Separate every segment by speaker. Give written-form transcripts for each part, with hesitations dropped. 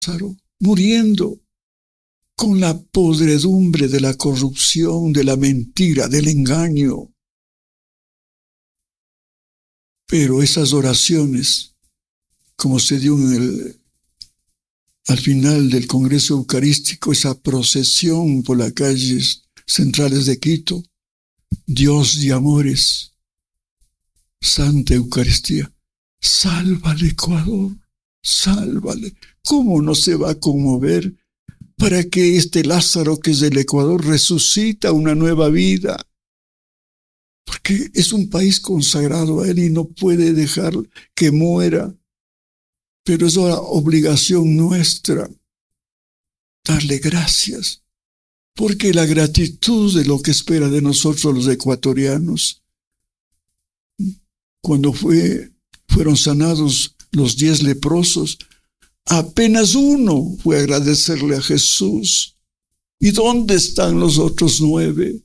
Speaker 1: Lázaro, muriendo con la podredumbre de la corrupción, de la mentira, del engaño. Pero esas oraciones, como se dio al final del Congreso Eucarístico, esa procesión por las calles centrales de Quito, Dios de amores, Santa Eucaristía, salva al Ecuador, sálvale. ¿Cómo no se va a conmover para que este Lázaro que es del Ecuador resucita una nueva vida? Porque es un país consagrado a él y no puede dejar que muera. Pero es una obligación nuestra darle gracias, porque la gratitud es lo que espera de nosotros los ecuatorianos. Cuando fueron sanados los 10 leprosos, apenas uno fue a agradecerle a Jesús. ¿Y dónde están los otros 9?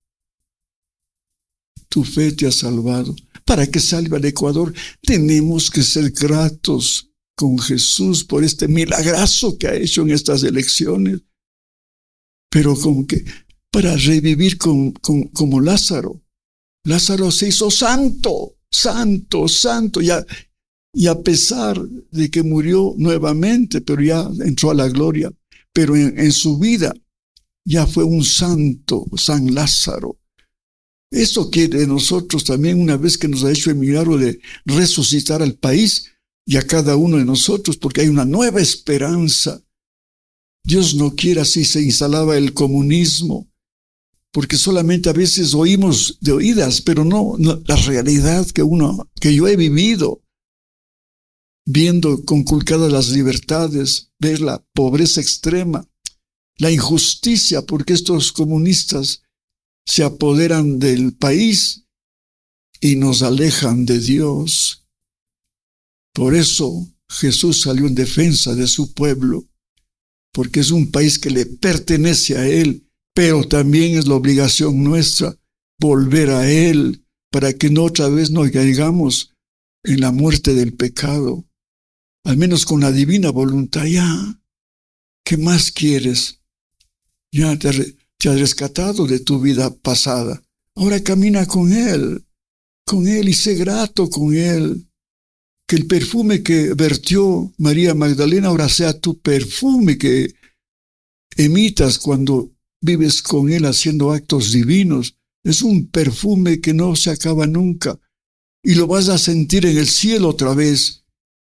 Speaker 1: Tu fe te ha salvado. Para que salve al Ecuador, tenemos que ser gratos con Jesús por este milagrazo que ha hecho en estas elecciones. Pero como que para revivir como Lázaro. Lázaro se hizo santo. Y a pesar de que murió nuevamente, pero ya entró a la gloria, pero en su vida ya fue un santo, San Lázaro. Eso quiere de nosotros también, una vez que nos ha hecho el milagro de resucitar al país y a cada uno de nosotros, porque hay una nueva esperanza. Dios no quiera si se instalaba el comunismo, porque solamente a veces oímos de oídas, pero no la realidad que yo he vivido, viendo conculcadas las libertades, ver la pobreza extrema, la injusticia, porque estos comunistas se apoderan del país y nos alejan de Dios. Por eso Jesús salió en defensa de su pueblo, porque es un país que le pertenece a Él, pero también es la obligación nuestra volver a Él, para que no otra vez nos caigamos en la muerte del pecado, al menos con la divina voluntad. Ya, ¿qué más quieres? Ya te has rescatado de tu vida pasada. Ahora camina con Él y sé grato con Él. Que el perfume que vertió María Magdalena ahora sea tu perfume que emitas cuando vives con Él haciendo actos divinos. Es un perfume que no se acaba nunca y lo vas a sentir en el cielo otra vez,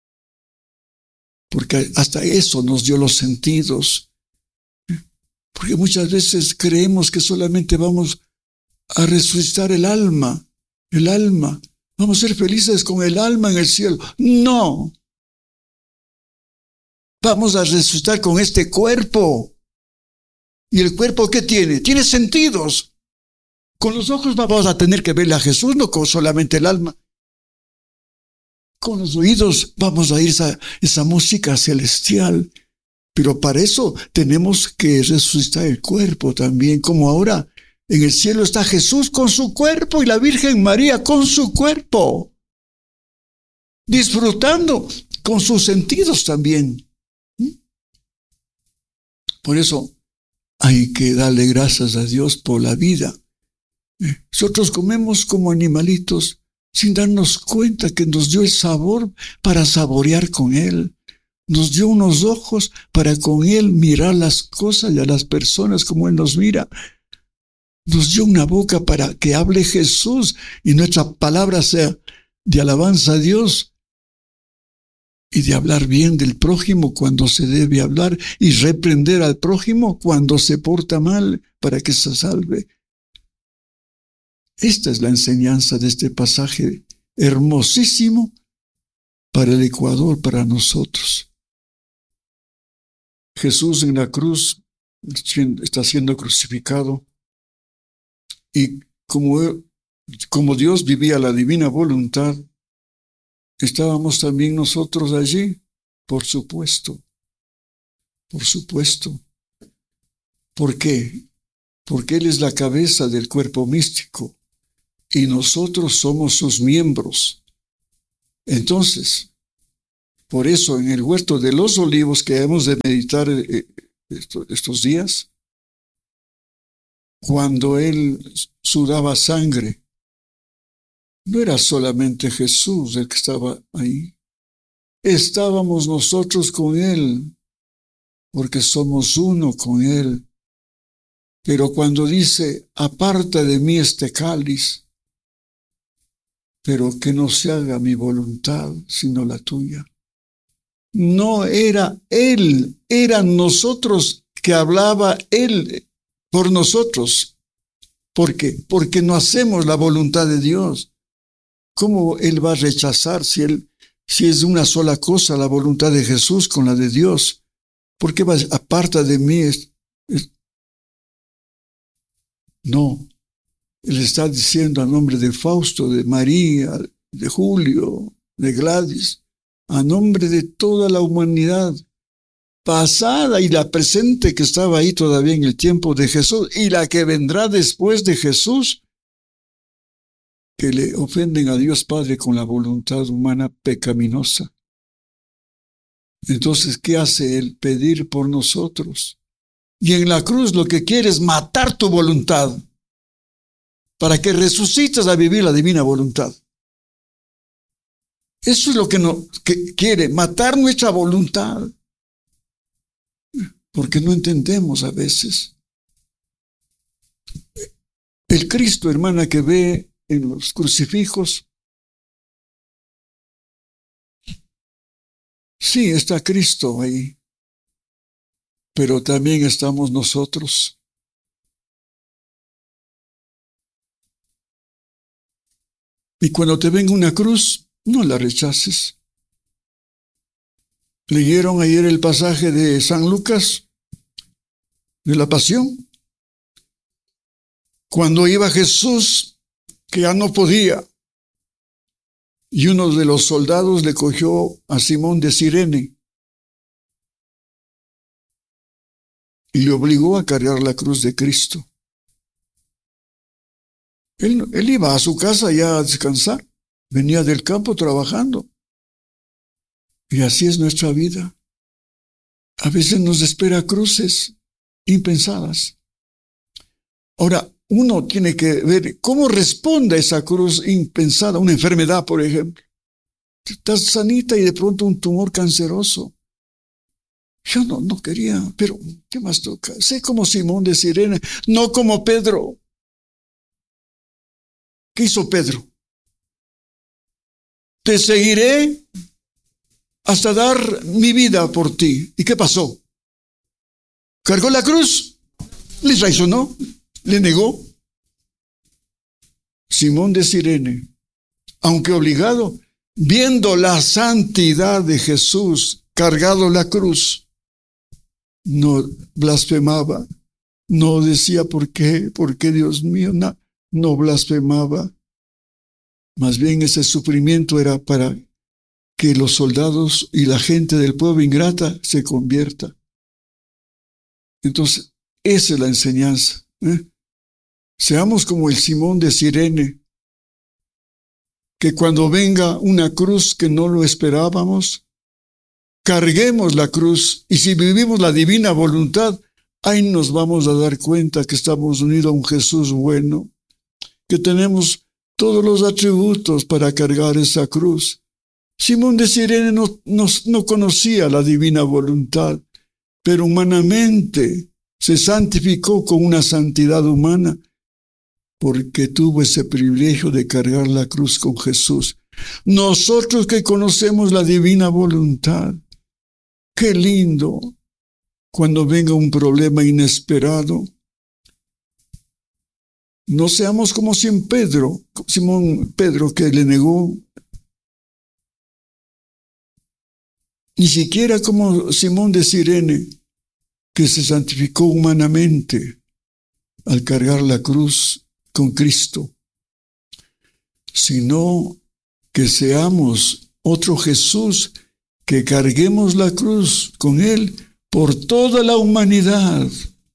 Speaker 1: porque hasta eso nos dio los sentidos. Porque muchas veces creemos que solamente vamos a resucitar el alma. Vamos a ser felices con el alma en el cielo. No. Vamos a resucitar con este cuerpo. ¿Y el cuerpo qué tiene? Tiene sentidos. Con los ojos vamos a tener que verle a Jesús, no con solamente el alma. Con los oídos vamos a ir a esa música celestial. Pero para eso tenemos que resucitar el cuerpo también, como ahora en el cielo está Jesús con su cuerpo y la Virgen María con su cuerpo, disfrutando con sus sentidos también. Por eso hay que darle gracias a Dios por la vida. Nosotros comemos como animalitos sin darnos cuenta que nos dio el sabor para saborear con Él. Nos dio unos ojos para con Él mirar las cosas y a las personas como Él nos mira. Nos dio una boca para que hable Jesús y nuestra palabra sea de alabanza a Dios y de hablar bien del prójimo cuando se debe hablar y reprender al prójimo cuando se porta mal para que se salve. Esta es la enseñanza de este pasaje hermosísimo para el Ecuador, para nosotros. Jesús en la cruz está siendo crucificado y como Dios vivía la divina voluntad, estábamos también nosotros allí, por supuesto. ¿Por qué? Porque Él es la cabeza del cuerpo místico y nosotros somos sus miembros. Entonces, Por eso en el huerto de los olivos que hemos de meditar estos días, cuando él sudaba sangre, no era solamente Jesús el que estaba ahí. Estábamos nosotros con él, porque somos uno con él. Pero cuando dice, aparta de mí este cáliz, pero que no se haga mi voluntad, sino la tuya. No era él, eran nosotros que hablaba él por nosotros. ¿Por qué? Porque no hacemos la voluntad de Dios. ¿Cómo él va a rechazar si es una sola cosa la voluntad de Jesús con la de Dios? ¿Por qué va aparta de mí? No, él está diciendo a nombre de Fausto, de María, de Julio, de Gladys, a nombre de toda la humanidad pasada y la presente que estaba ahí todavía en el tiempo de Jesús y la que vendrá después de Jesús, que le ofenden a Dios Padre con la voluntad humana pecaminosa. Entonces, ¿qué hace él? Pedir por nosotros. Y en la cruz lo que quiere es matar tu voluntad para que resucites a vivir la divina voluntad. Eso es lo que quiere, matar nuestra voluntad. Porque no entendemos a veces. El Cristo, hermana, que ve en los crucifijos, sí, está Cristo ahí, pero también estamos nosotros. Y cuando te venga una cruz, no la rechaces. ¿Leyeron ayer el pasaje de San Lucas, de la Pasión? Cuando iba Jesús, que ya no podía, y uno de los soldados le cogió a Simón de Cirene y le obligó a cargar la cruz de Cristo. Él iba a su casa ya a descansar, venía del campo trabajando. Y así es nuestra vida. A veces nos espera cruces impensadas. Ahora, uno tiene que ver cómo responde a esa cruz impensada, una enfermedad, por ejemplo. Estás sanita y de pronto un tumor canceroso. Yo no quería, pero ¿qué más toca? Sé como Simón de Cirene, no como Pedro. ¿Qué hizo Pedro? Te seguiré hasta dar mi vida por ti. ¿Y qué pasó? ¿Cargó la cruz? ¿Le traicionó? ¿Le negó? Simón de Cirene, aunque obligado, viendo la santidad de Jesús cargado la cruz, no blasfemaba, no decía ¿por qué Dios mío? No blasfemaba. Más bien ese sufrimiento era para que los soldados y la gente del pueblo ingrata se convierta. Entonces, esa es la enseñanza. Seamos como el Simón de Cirene, que cuando venga una cruz que no lo esperábamos, carguemos la cruz, y si vivimos la divina voluntad, ahí nos vamos a dar cuenta que estamos unidos a un Jesús bueno, que tenemos todos los atributos para cargar esa cruz. Simón de Cirene no conocía la divina voluntad, pero humanamente se santificó con una santidad humana porque tuvo ese privilegio de cargar la cruz con Jesús. Nosotros que conocemos la divina voluntad, qué lindo cuando venga un problema inesperado. No seamos como Simón Pedro que le negó. Ni siquiera como Simón de Cirene, que se santificó humanamente al cargar la cruz con Cristo, sino que seamos otro Jesús, que carguemos la cruz con Él por toda la humanidad.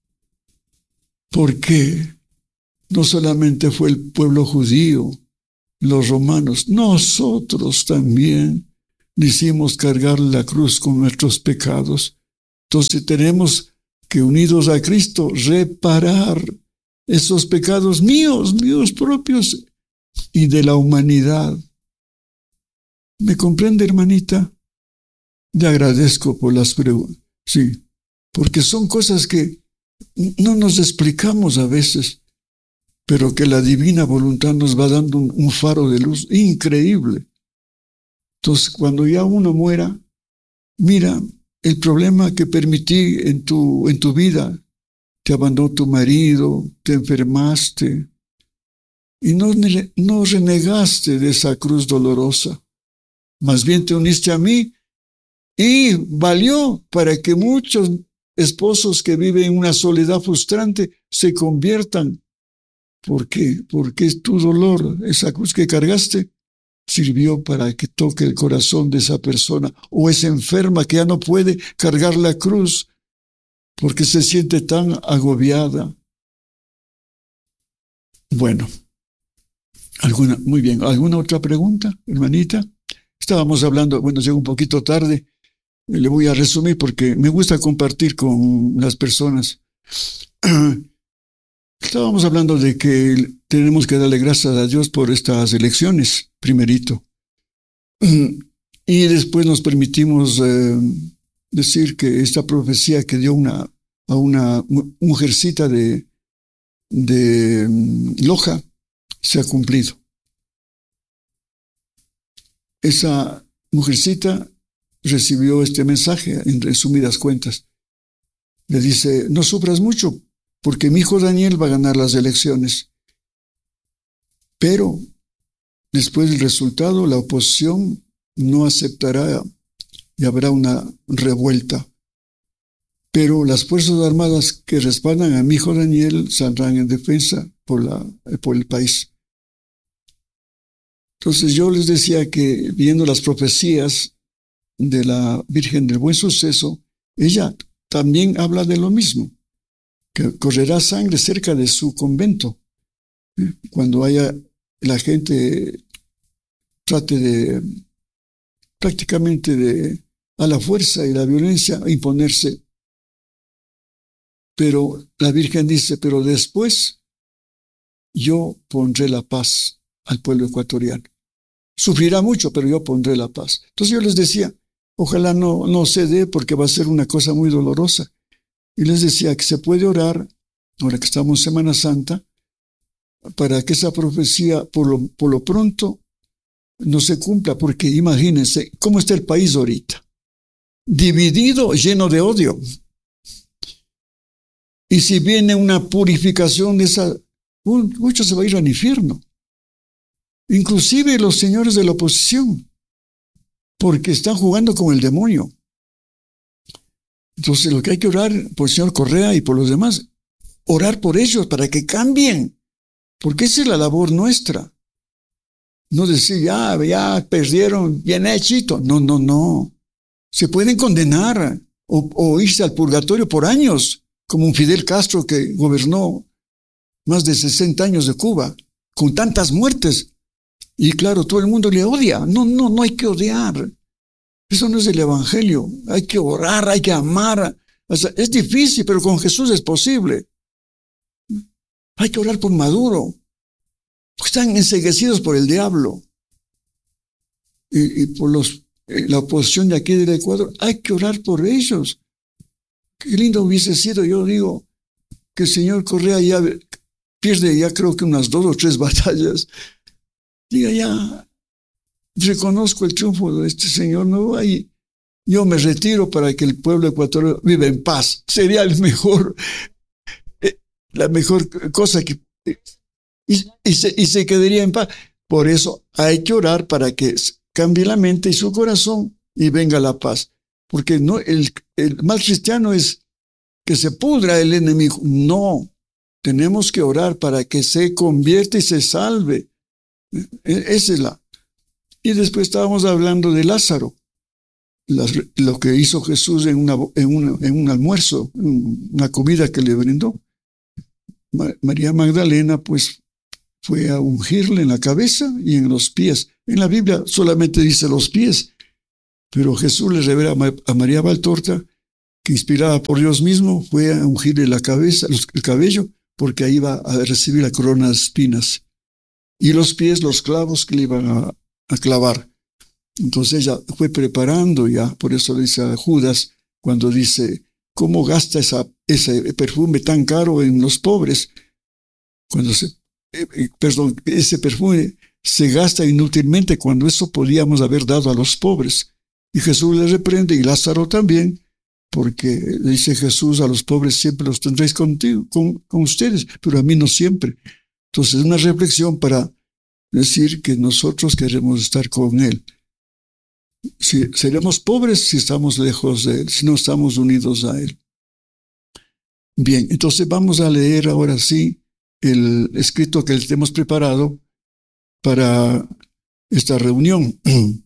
Speaker 1: Porque no solamente fue el pueblo judío, los romanos, nosotros también. hicimos cargar la cruz con nuestros pecados. Entonces tenemos que, unidos a Cristo, reparar esos pecados míos propios y de la humanidad. ¿Me comprende, hermanita? Le agradezco por las preguntas. Sí, porque son cosas que no nos explicamos a veces, pero que la divina voluntad nos va dando un faro de luz increíble. Entonces, cuando ya uno muera, mira el problema que permití en tu vida. Te abandonó tu marido, te enfermaste y no renegaste de esa cruz dolorosa. Más bien te uniste a mí y valió para que muchos esposos que viven en una soledad frustrante se conviertan. ¿Por qué? Porque tu dolor, esa cruz que cargaste, sirvió para que toque el corazón de esa persona, o esa enferma que ya no puede cargar la cruz porque se siente tan agobiada. Bueno, muy bien. ¿Alguna otra pregunta, hermanita? Estábamos hablando, bueno, llego un poquito tarde, le voy a resumir porque me gusta compartir con las personas. Estábamos hablando de que tenemos que darle gracias a Dios por estas elecciones, primerito. Y después nos permitimos decir que esta profecía que dio a una mujercita de Loja se ha cumplido. Esa mujercita recibió este mensaje en resumidas cuentas. Le dice: no sufras mucho, porque mi hijo Daniel va a ganar las elecciones. Pero después del resultado, la oposición no aceptará y habrá una revuelta. Pero las Fuerzas Armadas que respaldan a mi hijo Daniel saldrán en defensa por el país. Entonces yo les decía que, viendo las profecías de la Virgen del Buen Suceso, ella también habla de lo mismo, que correrá sangre cerca de su convento. Cuando la gente trate prácticamente a la fuerza y la violencia imponerse. Pero la Virgen dice: pero después yo pondré la paz al pueblo ecuatoriano. Sufrirá mucho, pero yo pondré la paz. Entonces yo les decía, ojalá no se dé, porque va a ser una cosa muy dolorosa. Y les decía que se puede orar, ahora que estamos en Semana Santa, para que esa profecía por lo pronto no se cumpla, porque imagínense cómo está el país ahorita. Dividido, lleno de odio. Y si viene una purificación de esa, mucho se va a ir al infierno. Inclusive los señores de la oposición, porque están jugando con el demonio. Entonces lo que hay que orar por el señor Correa y por los demás, orar por ellos para que cambien, porque esa es la labor nuestra. No decir, ya perdieron, bien hechito. No. Se pueden condenar o irse al purgatorio por años, como un Fidel Castro que gobernó más de 60 años de Cuba, con tantas muertes. Y claro, todo el mundo le odia. No hay que odiar. Eso no es el evangelio. Hay que orar, hay que amar. O sea, es difícil, pero con Jesús es posible. Hay que orar por Maduro, porque están enceguecidos por el diablo. Y por la oposición de aquí del Ecuador, hay que orar por ellos. Qué lindo hubiese sido, yo digo, que el señor Correa ya pierde creo que unas 2 o 3 batallas. Diga, ya reconozco el triunfo de este señor, ¿no? Y yo me retiro para que el pueblo ecuatoriano viva en paz. Sería la mejor cosa que... Y se quedaría en paz. Por eso hay que orar para que cambie la mente y su corazón y venga la paz. Porque no, el mal cristiano es que se pudra el enemigo. No, tenemos que orar para que se convierta y se salve. Esa es Y después estábamos hablando de Lázaro, lo que hizo Jesús en un almuerzo, una comida que le brindó. María Magdalena pues fue a ungirle en la cabeza y en los pies. En la Biblia solamente dice los pies, Pero Jesús le revela a María Valtorta que, inspirada por Dios mismo, fue a ungirle la cabeza, el cabello, porque ahí iba a recibir la corona de espinas. Y los pies, los clavos que le iban a clavar. Entonces ella fue preparando ya, por eso le dice a Judas, cuando dice, ¿cómo gasta ese perfume tan caro en los pobres? Cuando ese perfume se gasta inútilmente cuando eso podíamos haber dado a los pobres. Y Jesús le reprende, y Lázaro también, porque le dice Jesús, a los pobres siempre los tendréis contigo, con ustedes, pero a mí no siempre. Entonces, una reflexión para decir que nosotros queremos estar con Él. Si seremos pobres si estamos lejos de Él, si no estamos unidos a Él. Bien, entonces vamos a leer ahora sí el escrito que les hemos preparado para esta reunión.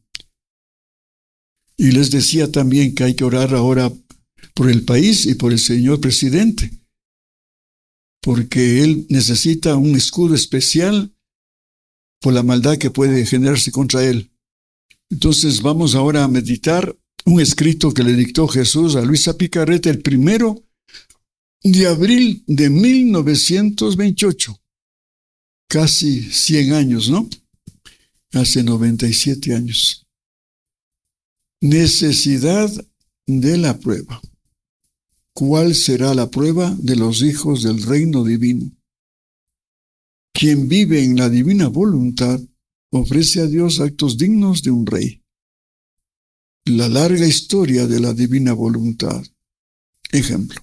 Speaker 1: Y les decía también que hay que orar ahora por el país y por el señor presidente, porque él necesita un escudo especial por la maldad que puede generarse contra él. Entonces vamos ahora a meditar un escrito que le dictó Jesús a Luisa Picarreta el 1 de abril de 1928. Casi 100 años, ¿no? Hace 97 años. Necesidad de la prueba. ¿Cuál será la prueba de los hijos del reino divino? Quien vive en la divina voluntad ofrece a Dios actos dignos de un rey. La larga historia de la divina voluntad. Ejemplo.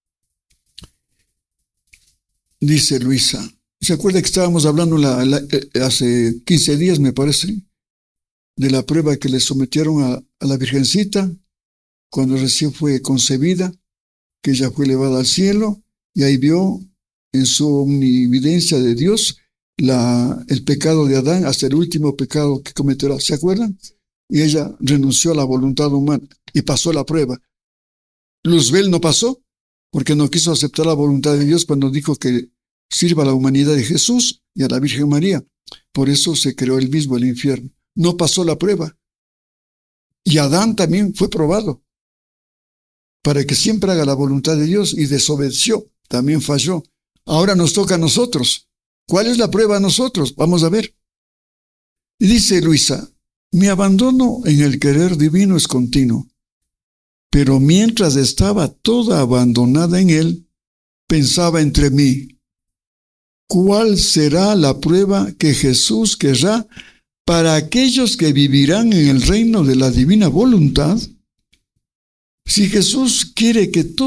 Speaker 1: Dice Luisa, ¿se acuerda que estábamos hablando hace 15 días, me parece, de la prueba que le sometieron a la Virgencita cuando recién fue concebida, que ella fue elevada al cielo y ahí vio en su omnividencia de Dios el pecado de Adán hasta el último pecado que cometerá? ¿Se acuerdan? Y ella renunció a la voluntad humana y pasó la prueba. Luzbel no pasó porque no quiso aceptar la voluntad de Dios cuando dijo que sirva a la humanidad de Jesús y a la Virgen María. Por eso se creó él mismo el infierno. No pasó la prueba. Y Adán también fue probado para que siempre haga la voluntad de Dios y desobedeció. También falló. Ahora nos toca a nosotros. ¿Cuál es la prueba a nosotros? Vamos a ver. Y dice Luisa, mi abandono en el querer divino es continuo, pero mientras estaba toda abandonada en él, pensaba entre mí, ¿cuál será la prueba que Jesús querrá para aquellos que vivirán en el reino de la divina voluntad? Si Jesús quiere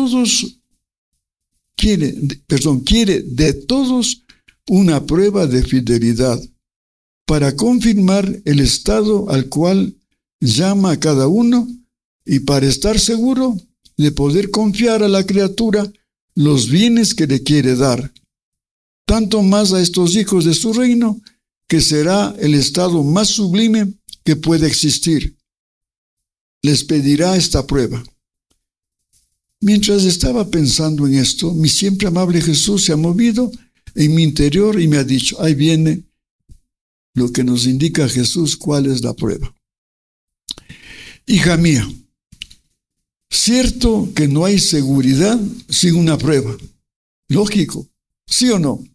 Speaker 1: de todos una prueba de fidelidad para confirmar el estado al cual llama a cada uno y para estar seguro de poder confiar a la criatura los bienes que le quiere dar, tanto más a estos hijos de su reino, que será el estado más sublime que puede existir. Les pedirá esta prueba. Mientras estaba pensando en esto, mi siempre amable Jesús se ha movido en mi interior y me ha dicho, ahí viene lo que nos indica Jesús cuál es la prueba. Hija mía, cierto que no hay seguridad sin una prueba. Lógico, ¿sí o no?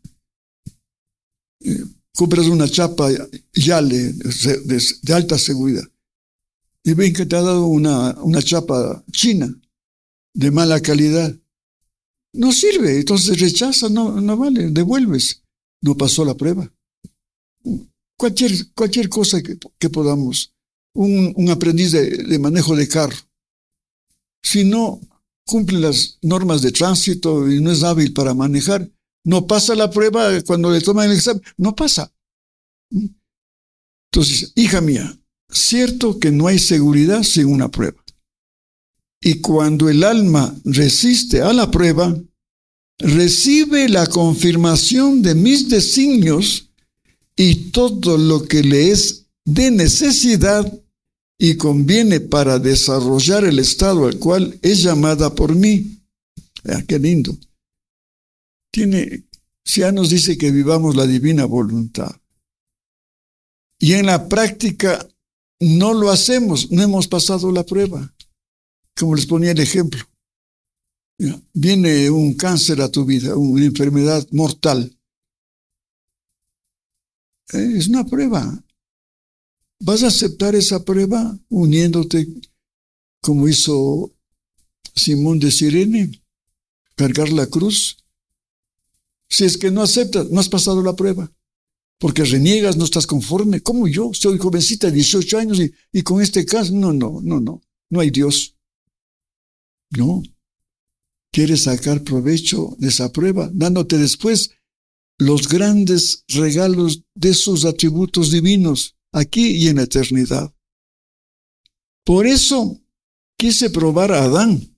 Speaker 1: Compras una chapa Yale de alta seguridad y ven que te ha dado una chapa china de mala calidad. No sirve, entonces rechaza, no vale, devuelves. No pasó la prueba. Cualquier cosa que podamos. Un aprendiz de manejo de carro. Si no cumple las normas de tránsito y no es hábil para manejar, no pasa la prueba cuando le toman el examen. No pasa. Entonces, hija mía, cierto que no hay seguridad sin una prueba. Y cuando el alma resiste a la prueba, recibe la confirmación de mis designios y todo lo que le es de necesidad y conviene para desarrollar el estado al cual es llamada por mí. Qué lindo. Ya nos dice que vivamos la divina voluntad. Y en la práctica no lo hacemos, no hemos pasado la prueba. Como les ponía el ejemplo. Viene un cáncer a tu vida, una enfermedad mortal. Es una prueba. ¿Vas a aceptar esa prueba uniéndote como hizo Simón de Cirene? Cargar la cruz. Si es que no aceptas, no has pasado la prueba. Porque reniegas, no estás conforme. ¿Cómo yo? Soy jovencita de 18 años y con este caso, no. No hay Dios. No. Quieres sacar provecho de esa prueba, dándote después los grandes regalos de sus atributos divinos, aquí y en la eternidad. Por eso quise probar a Adán,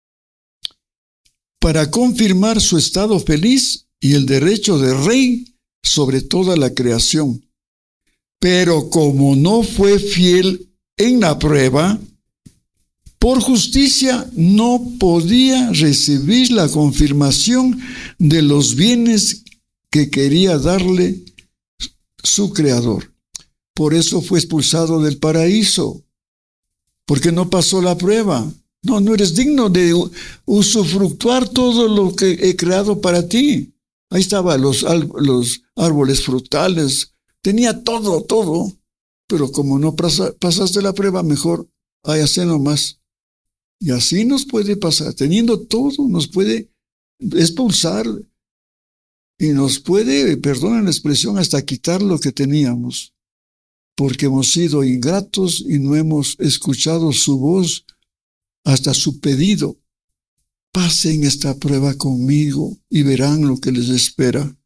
Speaker 1: para confirmar su estado feliz y el derecho de rey sobre toda la creación. Pero como no fue fiel en la prueba, por justicia no podía recibir la confirmación de los bienes que quería darle su Creador. Por eso fue expulsado del paraíso, porque no pasó la prueba. No eres digno de usufructuar todo lo que he creado para ti. Ahí estaban los árboles frutales, tenía todo, pero como no pasaste la prueba, mejor háyase nomás. Y así nos puede pasar, teniendo todo, nos puede expulsar y nos puede, perdonen la expresión, hasta quitar lo que teníamos, porque hemos sido ingratos y no hemos escuchado su voz hasta su pedido. Pasen esta prueba conmigo y verán lo que les espera.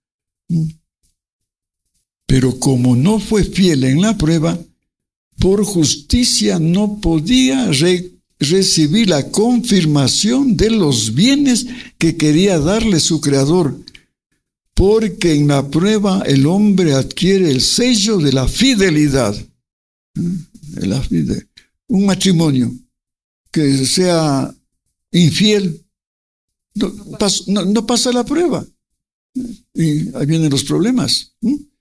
Speaker 1: Pero como no fue fiel en la prueba, por justicia no podía recibir la confirmación de los bienes que quería darle su Creador, porque en la prueba el hombre adquiere el sello de la fidelidad. Un matrimonio que sea infiel no pasa la prueba y ahí vienen los problemas.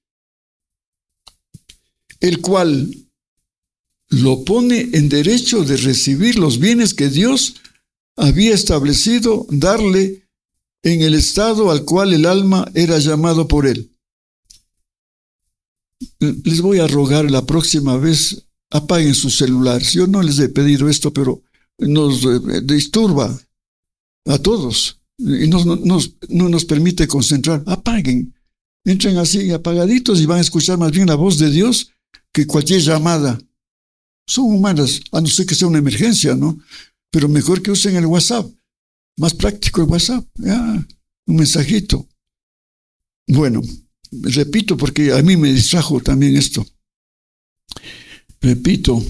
Speaker 1: El cual lo pone en derecho de recibir los bienes que Dios había establecido darle en el estado al cual el alma era llamado por él. Les voy a rogar la próxima vez, apaguen sus celulares. Yo no les he pedido esto, pero nos disturba a todos y no nos permite concentrar. Apaguen, entren así apagaditos y van a escuchar más bien la voz de Dios que cualquier llamada. Son humanas, a no ser que sea una emergencia, ¿no? Pero mejor que usen el WhatsApp. Más práctico el WhatsApp. Un mensajito. Bueno, repito porque a mí me distrajo también esto. Repito.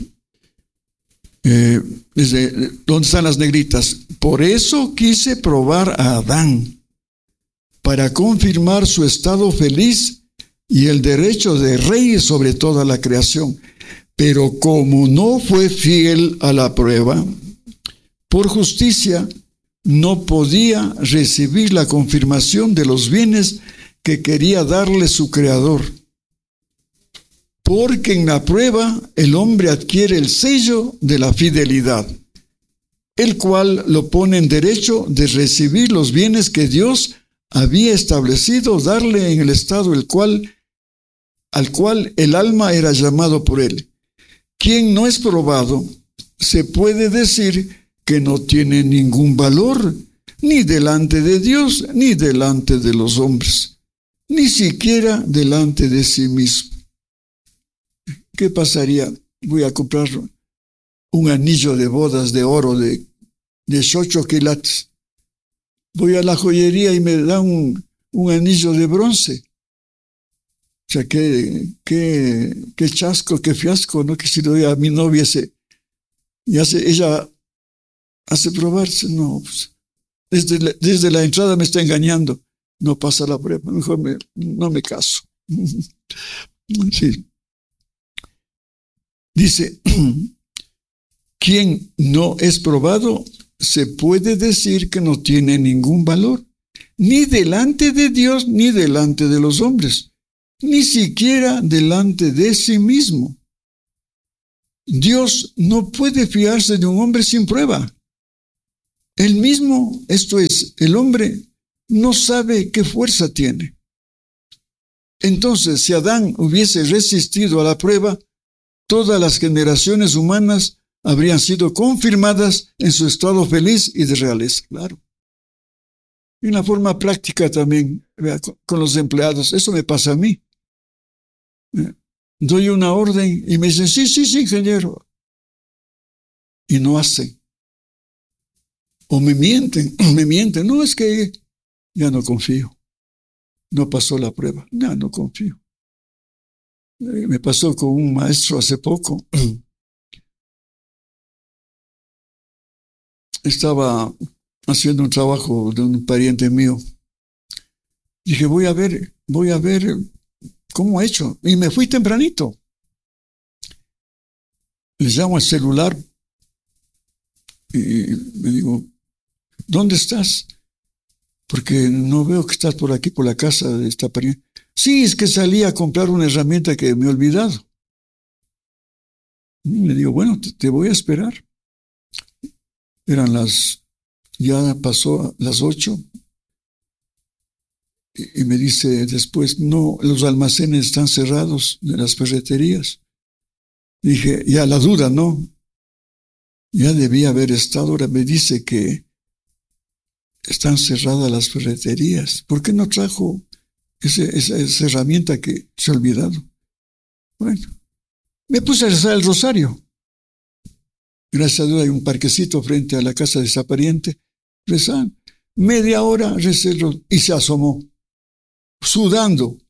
Speaker 1: ¿Dónde están las negritas? Por eso quise probar a Adán, para confirmar su estado feliz y el derecho de rey sobre toda la creación. Pero como no fue fiel a la prueba, por justicia no podía recibir la confirmación de los bienes que quería darle su Creador. Porque en la prueba el hombre adquiere el sello de la fidelidad, el cual lo pone en derecho de recibir los bienes que Dios había establecido darle en el estado al cual el alma era llamado por él. Quien no es probado, se puede decir que no tiene ningún valor, ni delante de Dios, ni delante de los hombres, ni siquiera delante de sí mismo. ¿Qué pasaría? Voy a comprar un anillo de bodas de oro de 8 quilates. Voy a la joyería y me da un anillo de bronce. O sea, qué chasco, qué fiasco, ¿no? Que si lo doy a mi novia, ella hace probarse. No, pues, desde la entrada me está engañando. No pasa la prueba, mejor no me caso. Sí. Dice, quien no es probado, se puede decir que no tiene ningún valor, ni delante de Dios, ni delante de los hombres, ni siquiera delante de sí mismo. Dios no puede fiarse de un hombre sin prueba. Él mismo, esto es, el hombre no sabe qué fuerza tiene. Entonces, si Adán hubiese resistido a la prueba, todas las generaciones humanas habrían sido confirmadas en su estado feliz y de realeza, claro. Y una forma práctica también, vea, con los empleados, eso me pasa a mí. Doy una orden y me dicen, sí, ingeniero. Y no hacen. O me mienten, no, es que ya no confío. No pasó la prueba, ya no confío. Me pasó con un maestro hace poco. Estaba haciendo un trabajo de un pariente mío. Dije, voy a ver cómo ha hecho. Y me fui tempranito. Les llamo al celular y me digo, ¿dónde estás? Porque no veo que estás por aquí, por la casa de esta pariente. Sí, es que salí a comprar una herramienta que me he olvidado. Y le digo, bueno, te voy a esperar. Ya pasó las 8. Y me dice después, no, los almacenes están cerrados de las ferreterías. Dije, ya la duda, ¿no? Ya debía haber estado, ahora me dice que están cerradas las ferreterías. ¿Por qué no trajo esa herramienta que se ha olvidado? Bueno, me puse a rezar el rosario. Gracias a Dios hay un parquecito frente a la casa de esa pariente. Rezan. Media hora recé y se asomó, sudando.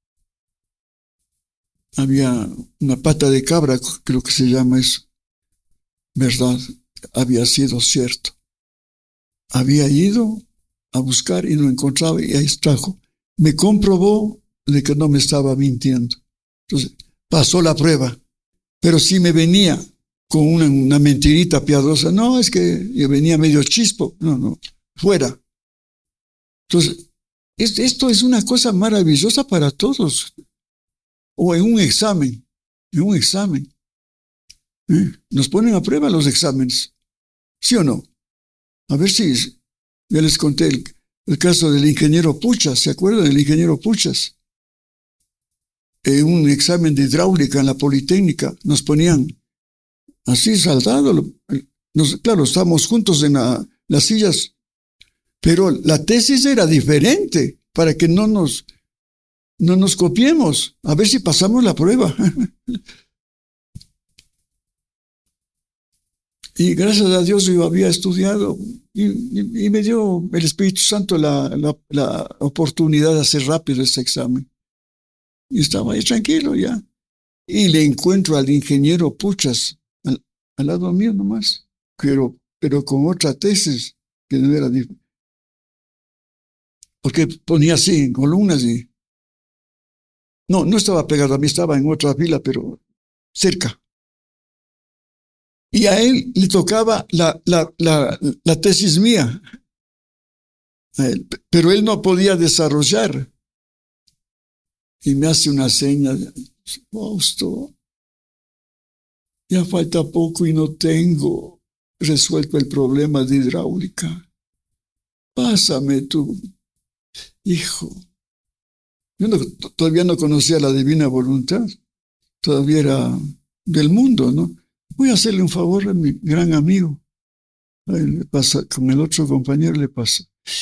Speaker 1: Había una pata de cabra, creo que se llama eso. ¿Verdad? Había sido cierto. Había ido a buscar y no encontraba y ahí trajo. Me comprobó de que no me estaba mintiendo. Entonces, pasó la prueba. Pero si me venía con una mentirita piadosa, no, es que yo venía medio chispo. No, fuera. Entonces, esto es una cosa maravillosa para todos. O en un examen. Nos ponen a prueba los exámenes. ¿Sí o no? A ver si ya les conté el caso del ingeniero Puchas. ¿Se acuerdan del ingeniero Puchas? En un examen de hidráulica en la Politécnica nos ponían así saltado. Claro, estábamos juntos en las sillas, pero la tesis era diferente para que no nos copiemos. A ver si pasamos la prueba. Y gracias a Dios yo había estudiado y me dio el Espíritu Santo la oportunidad de hacer rápido ese examen. Y estaba ahí tranquilo ya. Y le encuentro al ingeniero Puchas al lado mío nomás, pero con otra tesis que no era diferente. Porque ponía así en columnas y... No estaba pegado a mí, estaba en otra fila, pero cerca. Y a él le tocaba la tesis mía, pero él no podía desarrollar. Y me hace una seña, Fausto, ya falta poco y no tengo resuelto el problema de hidráulica. Pásame tú, hijo. Yo todavía no conocía la divina voluntad, todavía era del mundo, ¿no? Voy a hacerle un favor a mi gran amigo. Ahí le pasa, con el otro compañero le pasa.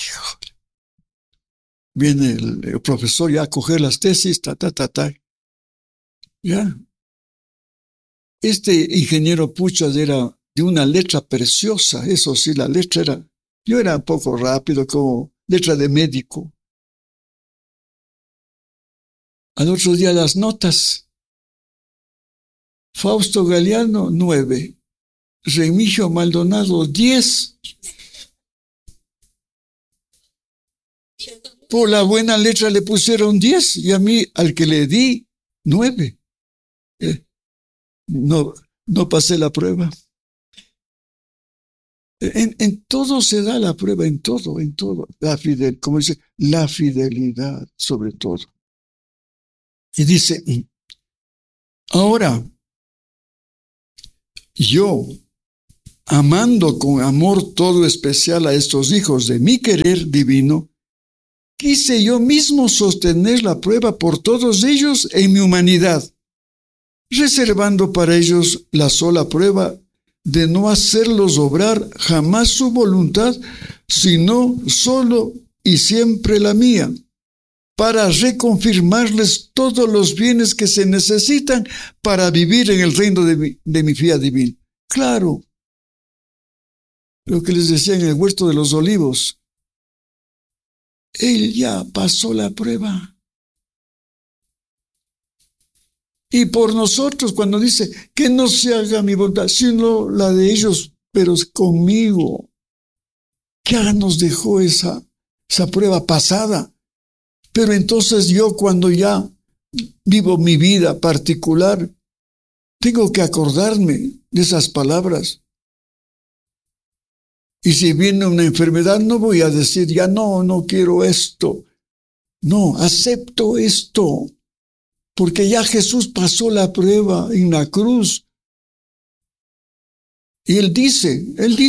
Speaker 1: Viene el profesor ya a coger las tesis, Ya. Este ingeniero Puchas era de una letra preciosa, eso sí, la letra era... Yo era un poco rápido, como letra de médico. Al otro día las notas. Fausto Galeano, 9. Remigio Maldonado, 10. Por la buena letra le pusieron 10 y a mí, al que le di, 9. No pasé la prueba. En todo se da la prueba, en todo. Como dice, la fidelidad sobre todo. Y dice, ahora, yo, amando con amor todo especial a estos hijos de mi querer divino, quise yo mismo sostener la prueba por todos ellos en mi humanidad, reservando para ellos la sola prueba de no hacerlos obrar jamás su voluntad, sino solo y siempre la mía, para reconfirmarles todos los bienes que se necesitan para vivir en el reino de mi fiat divino. Claro, lo que les decía en el huerto de los olivos, él ya pasó la prueba. Y por nosotros, cuando dice que no se haga mi voluntad, sino la de ellos, pero conmigo, ya nos dejó esa prueba pasada. Pero entonces yo, cuando ya vivo mi vida particular, tengo que acordarme de esas palabras. Y si viene una enfermedad, no voy a decir, ya no quiero esto. No, acepto esto. Porque ya Jesús pasó la prueba en la cruz. Y Él dice,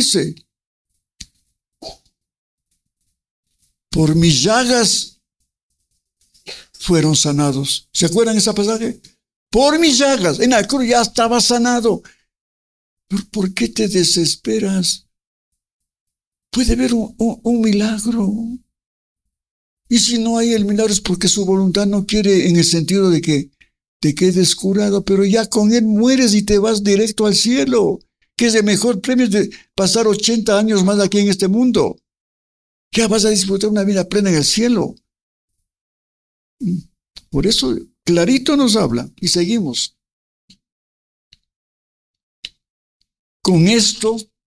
Speaker 1: por mis llagas fueron sanados. ¿Se acuerdan ese pasaje? Por mis llagas, en la cruz ya estaba sanado. ¿Pero por qué te desesperas? Puede haber un milagro. Y si no hay el milagro es porque su voluntad no quiere, en el sentido de que te quedes curado, pero ya con Él mueres y te vas directo al cielo, que es el mejor premio de pasar 80 años más aquí en este mundo. Ya vas a disfrutar una vida plena en el cielo. Por eso clarito nos habla y seguimos. Con esto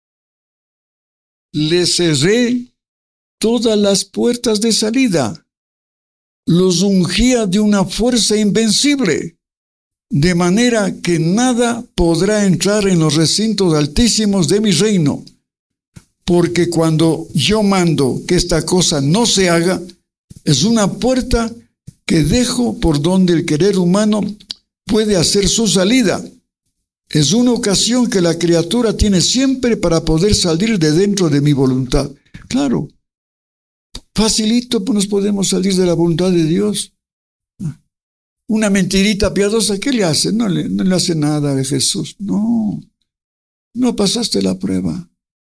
Speaker 1: le cerré todas las puertas de salida, los ungía de una fuerza invencible, de manera que nada podrá entrar en los recintos altísimos de mi reino, porque cuando yo mando que esta cosa no se haga, es una puerta que dejo por donde el querer humano puede hacer su salida. Es una ocasión que la criatura tiene siempre para poder salir de dentro de mi voluntad. Claro, facilito nos podemos salir de la voluntad de Dios. Una mentirita piadosa, ¿qué le hace? No le hace nada a Jesús. No pasaste la prueba.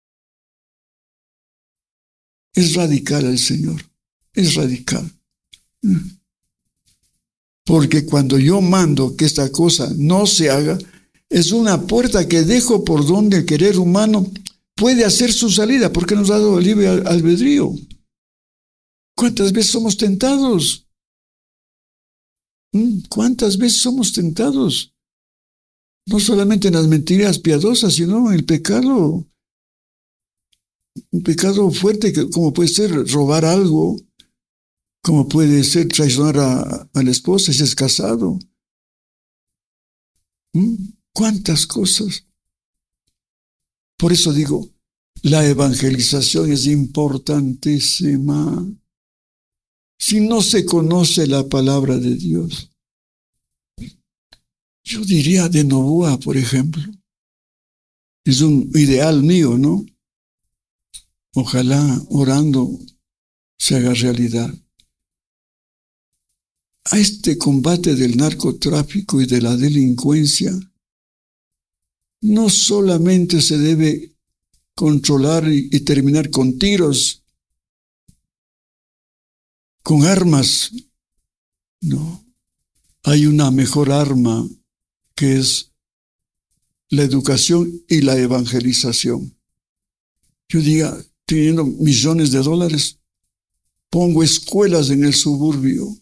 Speaker 1: Es radical el Señor, es radical. Porque cuando yo mando que esta cosa no se haga, es una puerta que dejo por donde el querer humano puede hacer su salida, porque nos ha dado el libre albedrío. ¿Cuántas veces somos tentados? ¿Cuántas veces somos tentados? No solamente en las mentiras piadosas, sino en el pecado. Un pecado fuerte, como puede ser robar algo, como puede ser traicionar a la esposa si es casado. ¿Cuántas cosas? Por eso digo, la evangelización es importantísima. Si no se conoce la palabra de Dios, yo diría de Novoa, por ejemplo. Es un ideal mío, ¿no? Ojalá orando se haga realidad. A este combate del narcotráfico y de la delincuencia no solamente se debe controlar y terminar con tiros, con armas. No, hay una mejor arma que es la educación y la evangelización. Yo diga, teniendo millones de dólares, pongo escuelas en el suburbio.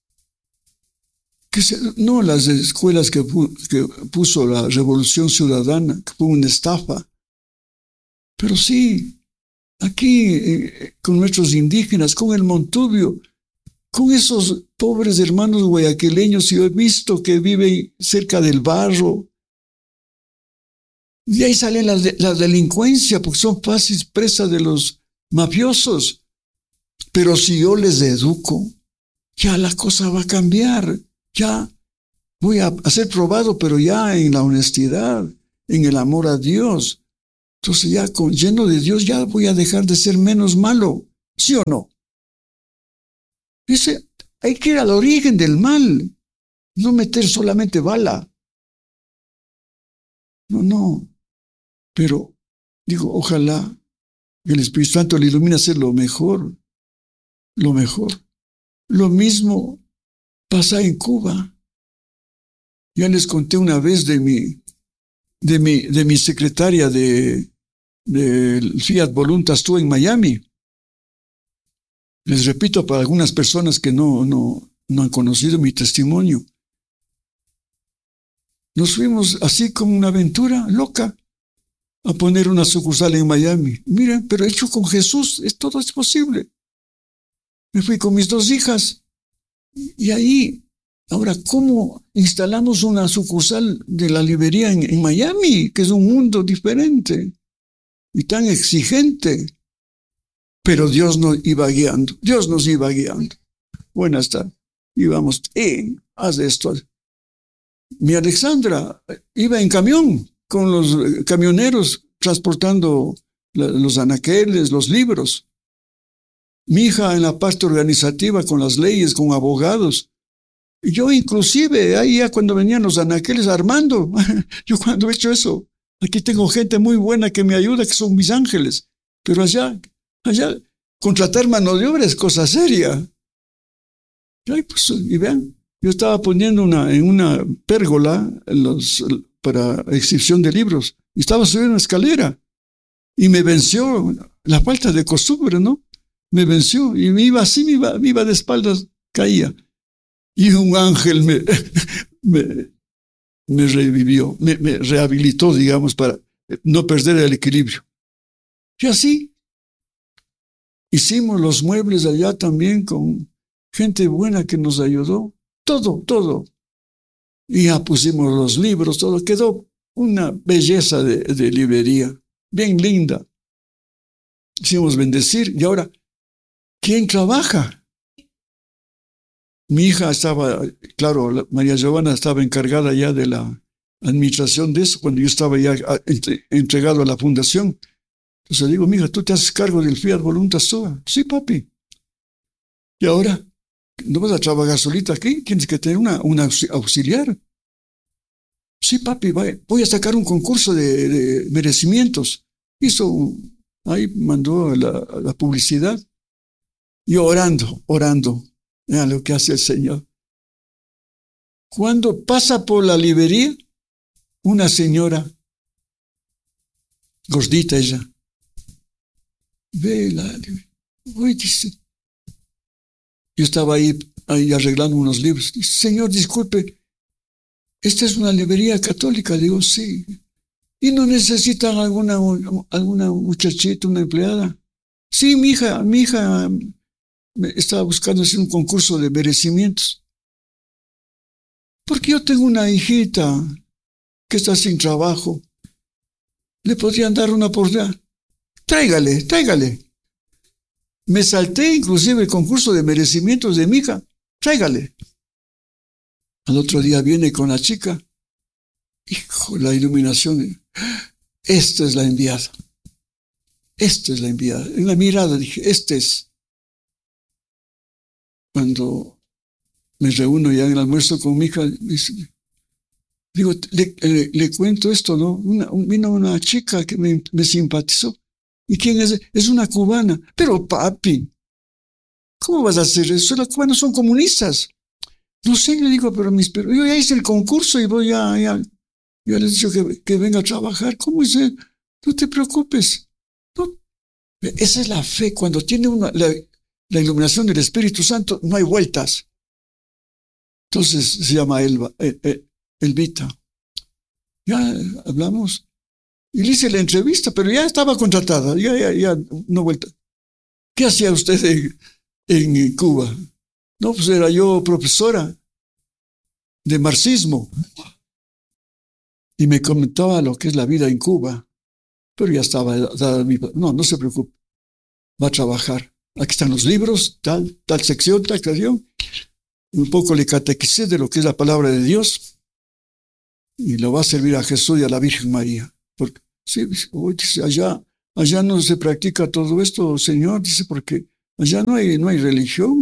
Speaker 1: No las escuelas que puso la Revolución Ciudadana, que fue una estafa. Pero sí, aquí con nuestros indígenas, con el Montubio, con esos pobres hermanos guayaquileños, yo he visto que viven cerca del barro. Y ahí sale la delincuencia, porque son fáciles presas de los mafiosos. Pero si yo les educo, ya la cosa va a cambiar. Ya voy a ser probado, pero ya en la honestidad, en el amor a Dios. Entonces ya lleno de Dios ya voy a dejar de ser menos malo. ¿Sí o no? Dice, hay que ir al origen del mal, no meter solamente bala. No. Pero digo, ojalá el Espíritu Santo le ilumine a hacer lo mejor. Lo mismo pasa en Cuba. Ya les conté una vez de mi secretaria del Fiat Voluntas Tú en Miami. Les repito para algunas personas que no han conocido mi testimonio. Nos fuimos así como una aventura loca a poner una sucursal en Miami. Miren, pero hecho con Jesús, todo es posible. Me fui con mis 2 hijas y ahí, ahora, ¿cómo instalamos una sucursal de la librería en Miami, que es un mundo diferente y tan exigente? Pero Dios nos iba guiando. Buenas tardes. Íbamos, haz esto. Mi Alexandra iba en camión con los camioneros transportando los anaqueles, los libros. Mi hija en la parte organizativa con las leyes, con abogados. Yo inclusive, ahí ya cuando venían los anaqueles armando, yo cuando he hecho eso, aquí tengo gente muy buena que me ayuda, que son mis ángeles. Pero allá, contratar mano de obra es cosa seria. Y vean, yo estaba poniendo en una pérgola para exhibición de libros, y estaba subiendo una escalera, y me venció la falta de costumbre, ¿no? Me venció, y me iba de espaldas, caía. Y un ángel me revivió, me rehabilitó, digamos, para no perder el equilibrio. Y así hicimos los muebles allá también con gente buena que nos ayudó. Todo. Y ya pusimos los libros, todo. Quedó una belleza de librería, bien linda. Hicimos bendecir. Y ahora, ¿quién trabaja? Mi hija estaba, claro, María Giovanna estaba encargada ya de la administración de eso, cuando yo estaba ya entregado a la fundación. Entonces le digo, mija, ¿tú te haces cargo del Fiat Voluntas Sua? Sí, papi. Y ahora, ¿no vas a trabajar solita aquí? Tienes que tener una auxiliar. Sí, papi, voy a sacar un concurso de merecimientos. Ahí mandó la publicidad. Y orando. Vean lo que hace el Señor. Cuando pasa por la librería, una señora, gordita ella, ve hoy dice, yo estaba ahí arreglando unos libros. Dice, señor, disculpe, ¿esta es una librería católica? Digo, sí. ¿Y no necesitan alguna muchachita, una empleada? Sí, mi hija estaba buscando hacer un concurso de merecimientos. Porque yo tengo una hijita que está sin trabajo. ¿Le podrían dar una oportunidad? Tráigale. Me salté inclusive el concurso de merecimientos de mi hija. Tráigale. Al otro día viene con la chica. Hijo, la iluminación. Esta es la enviada. En la mirada dije, este es. Cuando me reúno ya en el almuerzo con mi hija, digo, le cuento esto, ¿no? Vino una chica que me simpatizó. ¿Y quién es? Es una cubana. Pero papi, ¿cómo vas a hacer eso? Los cubanos son comunistas. No sé, le digo, pero yo ya hice el concurso y voy yo les he dicho que venga a trabajar. ¿Cómo es? No te preocupes. No. Esa es la fe. Cuando tiene la iluminación del Espíritu Santo, no hay vueltas. Entonces se llama Elvita. Ya hablamos. Y le hice la entrevista, pero ya estaba contratada. Ya no vuelta. ¿Qué hacía usted en Cuba? No, pues era yo profesora de marxismo. Y me comentaba lo que es la vida en Cuba. Pero ya estaba dada no se preocupe. Va a trabajar. Aquí están los libros, tal sección, tal canción. Un poco le catequicé de lo que es la palabra de Dios. y lo va a servir a Jesús y a la Virgen María. Porque, sí, dice, allá no se practica todo esto, Señor, dice, porque allá no hay religión.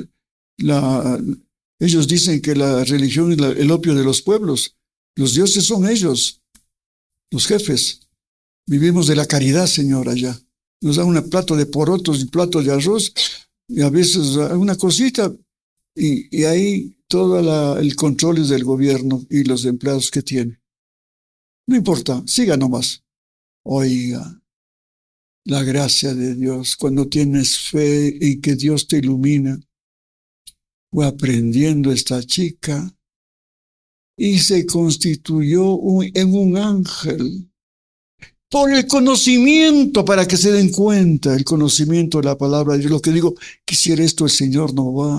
Speaker 1: Ellos dicen que la religión es el opio de los pueblos. Los dioses son ellos, los jefes. Vivimos de la caridad, Señor, allá. Nos dan un plato de porotos y un plato de arroz, y a veces una cosita, y ahí todo el control es del gobierno y los empleados que tiene. No importa, siga nomás. Oiga, la gracia de Dios, cuando tienes fe y que Dios te ilumina. Fue aprendiendo esta chica y se constituyó en un ángel. Por el conocimiento, para que se den cuenta, el conocimiento de la palabra de Dios. Lo que digo, quisiera esto, el Señor no va.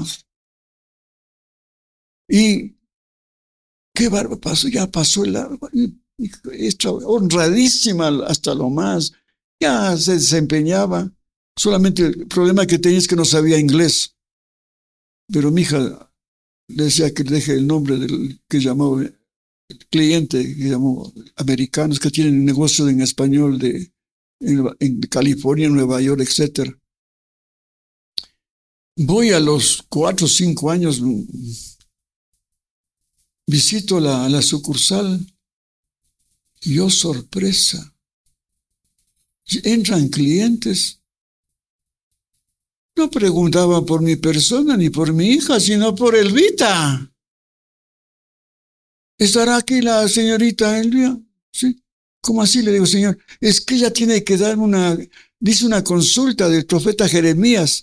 Speaker 1: Y qué barba pasó, ya pasó el arma, honradísima hasta lo más, ya se desempeñaba. Solamente el problema que tenía es que no sabía inglés. Pero mi hija le decía que deje el nombre del que llamó el cliente, que llamó americanos que tienen negocio en español en California, Nueva York, etc. Voy a los 4 o 5 años, visito la sucursal, y oh sorpresa, entran clientes. No preguntaban por mi persona ni por mi hija, sino por Elvita. ¿Estará aquí la señorita Elvia? Sí. ¿Cómo así? Le digo, Señor, es que ella tiene que dar dice una consulta del profeta Jeremías.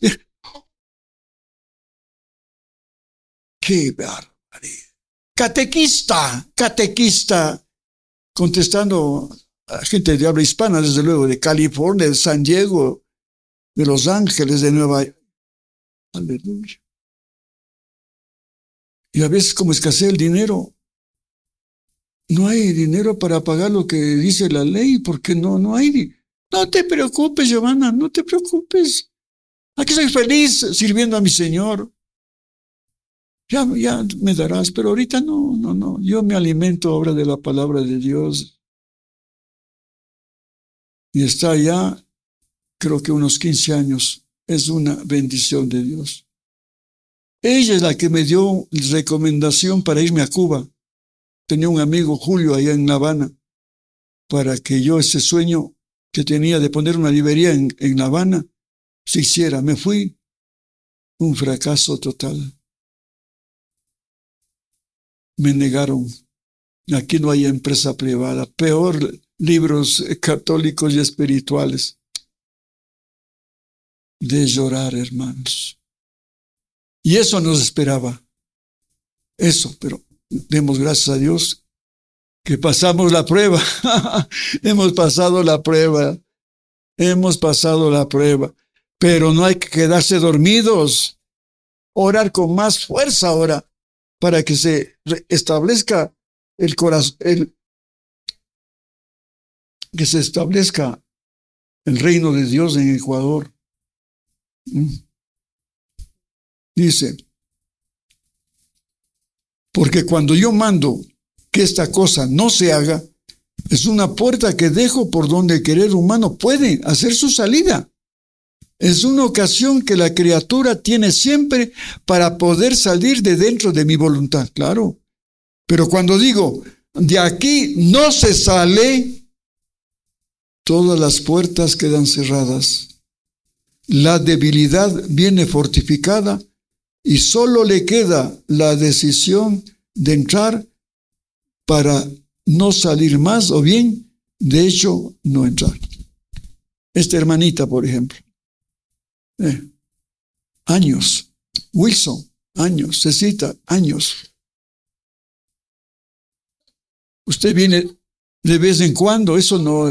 Speaker 1: ¡Qué barbaridad! Catequista, contestando a gente de habla hispana, desde luego, de California, de San Diego, de Los Ángeles, de Nueva York. Aleluya. Y a veces, como escasea el dinero, no hay dinero para pagar lo que dice la ley, porque no hay. No te preocupes, Giovanna, no te preocupes. Aquí soy feliz sirviendo a mi Señor. Ya me darás, pero ahorita no. Yo me alimento ahora de la palabra de Dios. Y está allá, creo que unos 15 años. Es una bendición de Dios. Ella es la que me dio recomendación para irme a Cuba. Tenía un amigo, Julio, allá en La Habana, para que yo ese sueño que tenía de poner una librería en La Habana se hiciera. Me fui, un fracaso total. Me negaron. Aquí no hay empresa privada. Peor, libros católicos y espirituales. De llorar, hermanos. Y eso nos esperaba. Eso, pero demos gracias a Dios que pasamos la prueba. Hemos pasado la prueba. Pero no hay que quedarse dormidos. Orar con más fuerza ahora para que se establezca el corazón, que se establezca el reino de Dios en Ecuador. Dice, porque cuando yo mando que esta cosa no se haga, es una puerta que dejo por donde el querer humano puede hacer su salida. Es una ocasión que la criatura tiene siempre para poder salir de dentro de mi voluntad, claro. Pero cuando digo, de aquí no se sale, todas las puertas quedan cerradas. La debilidad viene fortificada y solo le queda la decisión de entrar para no salir más, o bien, de hecho, no entrar. Esta hermanita, por ejemplo, años. Wilson, años. Cecita, años. Usted viene de vez en cuando, eso no,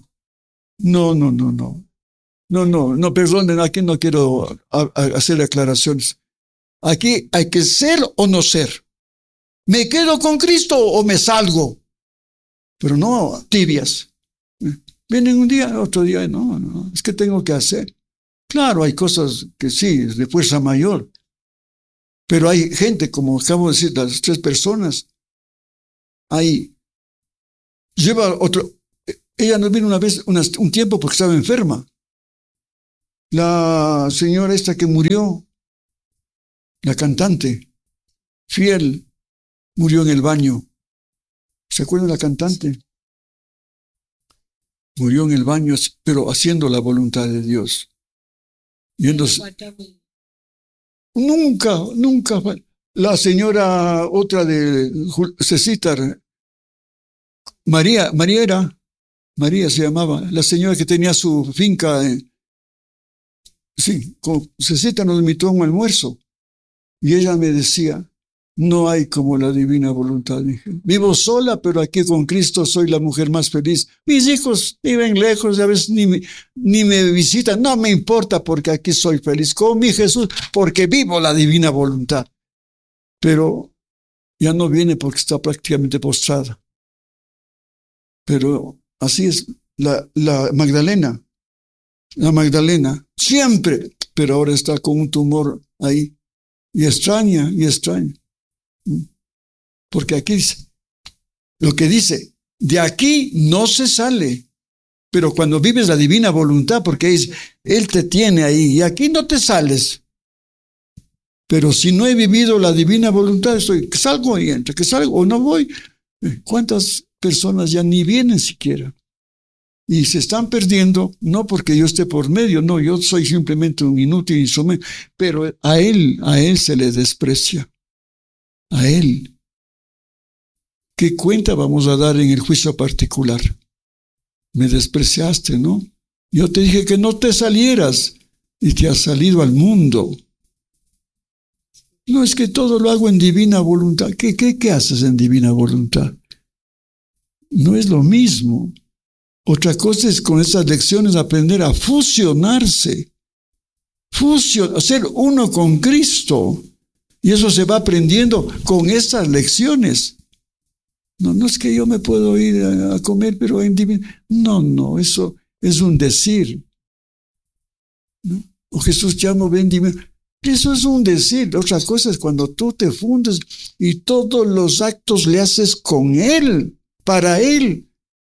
Speaker 1: perdonen, aquí no quiero hacer aclaraciones. Aquí hay que ser o no ser. ¿Me quedo con Cristo o me salgo? Pero no tibias. Vienen un día, otro día, no, es que tengo que hacer. Claro, hay cosas que sí, es de fuerza mayor. Pero hay gente, como acabo de decir, las 3 personas, hay Lleva otro. Ella nos vino una vez, un tiempo porque estaba enferma. La señora esta que murió, la cantante, fiel, murió en el baño. ¿Se acuerdan de la cantante? Murió en el baño, pero haciendo la voluntad de Dios. Nunca. La señora, otra de Cecitar, María se llamaba, la señora que tenía su finca. Sí, con Cecitar nos invitó a un almuerzo. Y ella me decía, no hay como la divina voluntad. Dije, vivo sola, pero aquí con Cristo soy la mujer más feliz. Mis hijos viven lejos, a veces ni me visitan. No me importa porque aquí soy feliz con mi Jesús, porque vivo la divina voluntad. Pero ya no viene porque está prácticamente postrada. Pero así es la Magdalena. La Magdalena, siempre, pero ahora está con un tumor ahí. Y extraña. Porque aquí dice, lo que dice, de aquí no se sale. Pero cuando vives la divina voluntad, porque Él te tiene ahí, y aquí no te sales. Pero si no he vivido la divina voluntad, que salgo y entro, que salgo o no voy. ¿Cuántas personas ya ni vienen siquiera? Y se están perdiendo, no porque yo esté por medio, no, yo soy simplemente un inútil instrumento, pero a él se le desprecia. A él. ¿Qué cuenta vamos a dar en el juicio particular? Me despreciaste, ¿no? Yo te dije que no te salieras y te has salido al mundo. No, es que todo lo hago en divina voluntad. ¿Qué haces en divina voluntad? No es lo mismo. Otra cosa es con estas lecciones aprender a fusionarse, ser uno con Cristo. Y eso se va aprendiendo con estas lecciones. No es que yo me puedo ir a comer, pero en divino. No, eso es un decir. ¿No? O Jesús llama ven divino. Eso es un decir. Otra cosa es cuando tú te fundes y todos los actos le haces con Él, para Él.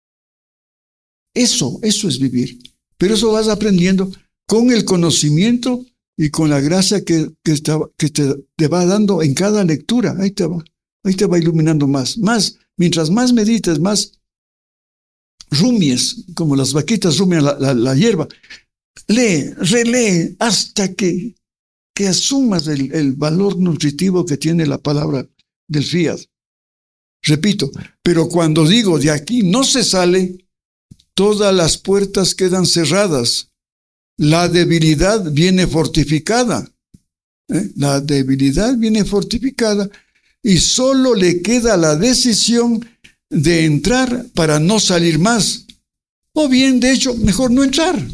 Speaker 1: Eso es vivir. Pero eso vas aprendiendo con el conocimiento y con la gracia que te va dando en cada lectura. Ahí te va iluminando más. Mientras más medites, más rumies, como las vaquitas rumian la hierba. Relee hasta que asumas el valor nutritivo que tiene la palabra del fiat. Repito, pero cuando digo de aquí no se sale, todas las puertas quedan cerradas. La debilidad viene fortificada. La debilidad viene fortificada y solo le queda la decisión de entrar para no salir más. O bien, de hecho, mejor no entrar.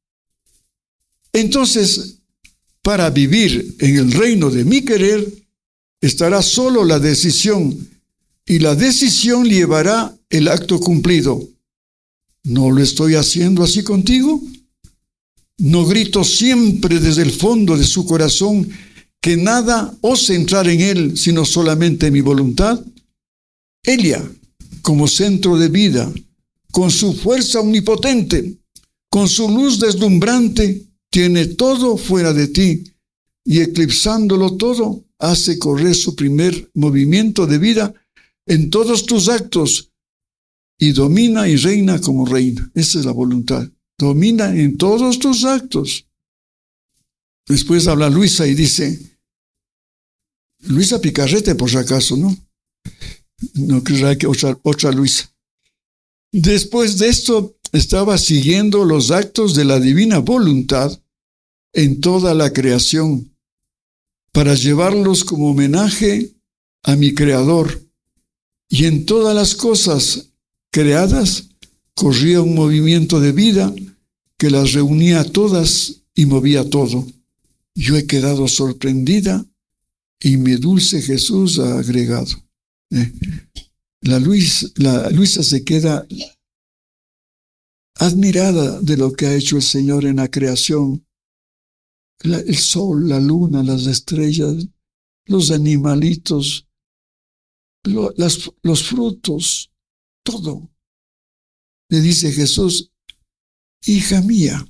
Speaker 1: Entonces, para vivir en el reino de mi querer, estará solo la decisión y la decisión llevará el acto cumplido. ¿No lo estoy haciendo así contigo? ¿No grito siempre desde el fondo de su corazón que nada ose entrar en él, sino solamente mi voluntad? Ella, como centro de vida, con su fuerza omnipotente, con su luz deslumbrante, tiene todo fuera de ti y eclipsándolo todo, hace correr su primer movimiento de vida en todos tus actos y domina y reina como reina. Esa es la voluntad. Domina en todos tus actos. Después habla Luisa y dice, Luisa Picarrete por si acaso, ¿no? No creerá que otra Luisa. Después de esto estaba siguiendo los actos de la divina voluntad en toda la creación para llevarlos como homenaje a mi Creador. Y en todas las cosas creadas corría un movimiento de vida que las reunía a todas y movía todo. Yo he quedado sorprendida y mi dulce Jesús ha agregado. La Luisa se queda admirada de lo que ha hecho el Señor en la creación. El sol, la luna, las estrellas, los animalitos, los frutos, todo. le dice Jesús: hija mía,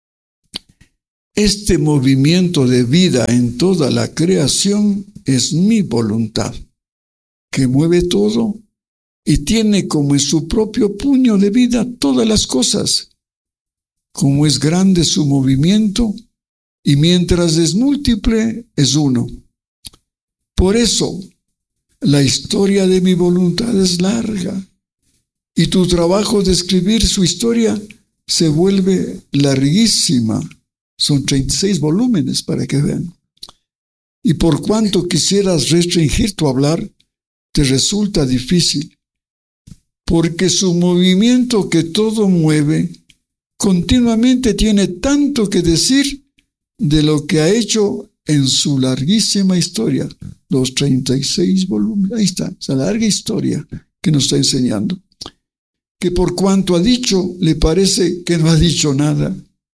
Speaker 1: este movimiento de vida en toda la creación es mi voluntad, que mueve todo y tiene como en su propio puño de vida todas las cosas. Como es grande su movimiento, y mientras es múltiple, es uno. Por eso, la historia de mi voluntad es larga, y tu trabajo de escribir su historia se vuelve larguísima. Son 36 volúmenes para que vean. Y por cuanto quisieras restringir tu hablar, te resulta difícil, porque su movimiento que todo mueve continuamente tiene tanto que decir de lo que ha hecho en su larguísima historia, los 36 volúmenes. Ahí está, esa larga historia que nos está enseñando. Que por cuanto ha dicho, le parece que no ha dicho nada.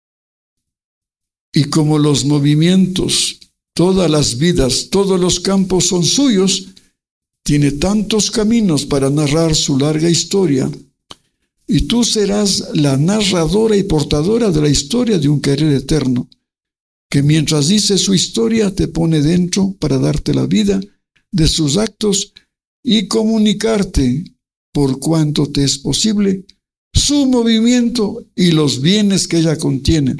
Speaker 1: Y como los movimientos, todas las vidas, todos los campos son suyos, tiene tantos caminos para narrar su larga historia. Y tú serás la narradora y portadora de la historia de un querer eterno, que mientras dice su historia te pone dentro para darte la vida de sus actos y comunicarte, por cuanto te es posible, su movimiento y los bienes que ella contiene.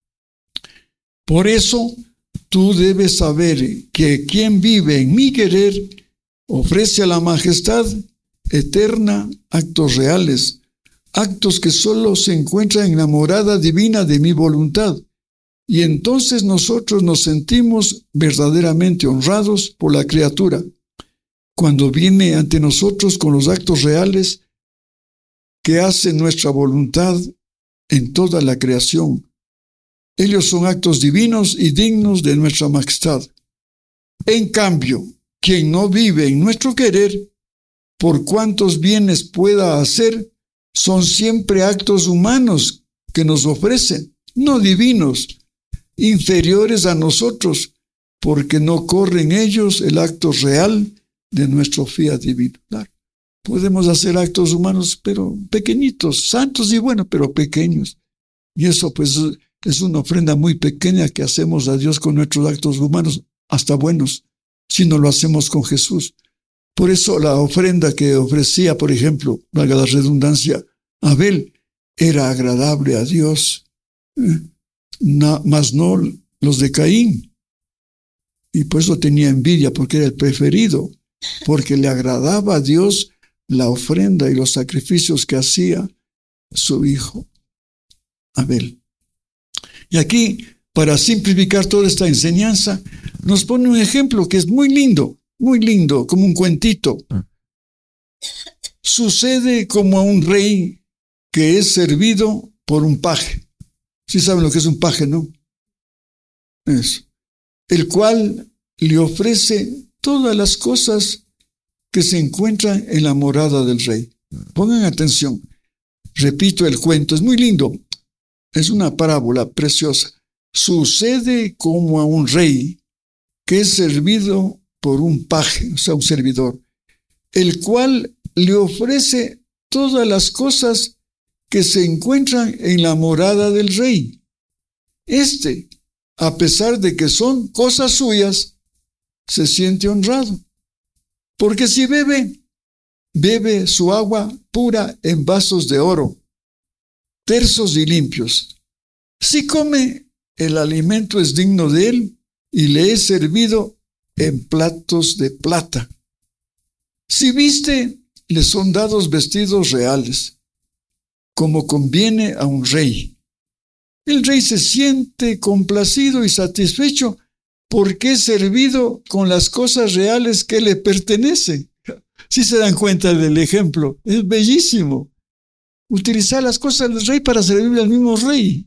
Speaker 1: Por eso, tú debes saber que quien vive en mi querer ofrece a la majestad eterna actos reales, actos que solo se encuentran en la morada divina de mi voluntad. Y entonces nosotros nos sentimos verdaderamente honrados por la criatura, cuando viene ante nosotros con los actos reales que hace nuestra voluntad en toda la creación. Ellos son actos divinos y dignos de nuestra majestad. En cambio, quien no vive en nuestro querer, por cuantos bienes pueda hacer, son siempre actos humanos que nos ofrecen, no divinos, inferiores a nosotros, porque no corren ellos el acto real de nuestro fiat divino. Claro, podemos hacer actos humanos, pero pequeñitos, santos y buenos, pero pequeños. Y eso pues es una ofrenda muy pequeña que hacemos a Dios con nuestros actos humanos, hasta buenos, si no lo hacemos con Jesús. Por eso la ofrenda que ofrecía, por ejemplo, valga la redundancia, Abel, era agradable a Dios, mas no los de Caín. Y por eso tenía envidia, porque era el preferido, porque le agradaba a Dios la ofrenda y los sacrificios que hacía su hijo Abel. Y aquí, para simplificar toda esta enseñanza, nos pone un ejemplo que es muy lindo, como un cuentito. Sucede como a un rey que es servido por un paje. ¿Sí saben lo que es un paje, no? Eso. El cual le ofrece todas las cosas que se encuentran en la morada del rey. Pongan atención. Repito el cuento, es muy lindo. Es una parábola preciosa. Sucede como a un rey que es servido por un paje, o sea, un servidor, el cual le ofrece todas las cosas que se encuentran en la morada del rey. A pesar de que son cosas suyas, se siente honrado, porque si bebe su agua pura en vasos de oro, tersos y limpios. Si come, el alimento es digno de él y le es servido en platos de plata. Si viste, le son dados vestidos reales, como conviene a un rey. El rey se siente complacido y satisfecho porque es servido con las cosas reales que le pertenecen. Si se dan cuenta del ejemplo, es bellísimo. Utilizar las cosas del rey para servirle al mismo rey.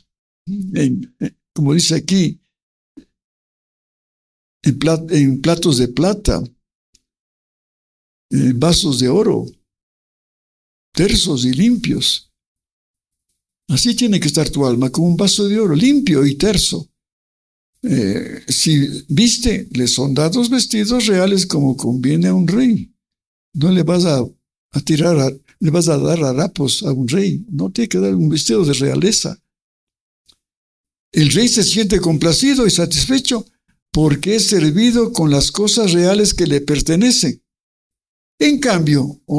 Speaker 1: Como dice aquí, en platos de plata, en vasos de oro, tersos y limpios. Así tiene que estar tu alma, como un vaso de oro, limpio y terso. Si viste, le son dados vestidos reales como conviene a un rey. No le vas a le vas a dar harapos a un rey. No tiene que dar un vestido de realeza. El rey se siente complacido y satisfecho porque es servido con las cosas reales que le pertenecen. En cambio,